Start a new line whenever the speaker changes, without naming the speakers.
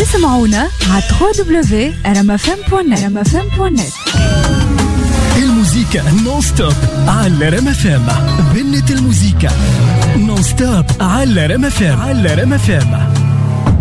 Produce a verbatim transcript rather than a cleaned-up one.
تسمعونا على دبليو دبليو دبليو دوت ار ام اف ام دوت نت.
الموسيقى نون ستوب على ار ام اف ام. بنت الموسيقى نون ستوب على ار ام اف ام على ار ام اف ام.